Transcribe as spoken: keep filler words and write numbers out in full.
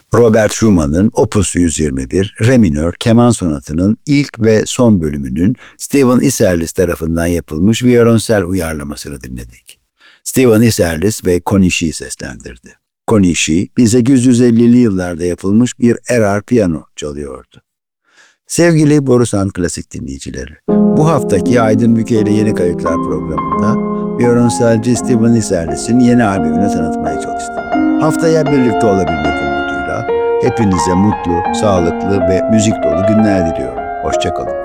Robert Schumann'ın Opus yüz yirmi bir, Re minör keman sonatının ilk ve son bölümünün Stephen Isserlis tarafından yapılmış viyolonsel uyarlamasını dinledik. Stephen Isserlis ve Connie Shee seslendirdi. Connie Shee, bin sekiz yüz ellili yıllarda yapılmış bir Erard piyano çalıyordu. Sevgili Borusan Klasik dinleyicileri, bu haftaki Aydın Büke ile Yeni Kayıtlar programında viyolonselci Stephen Isserlis'in yeni albümünü tanıtmaya çalıştım. Haftaya birlikte olabilmek umuduyla hepinize mutlu, sağlıklı ve müzik dolu günler diliyorum. Hoşça kalın.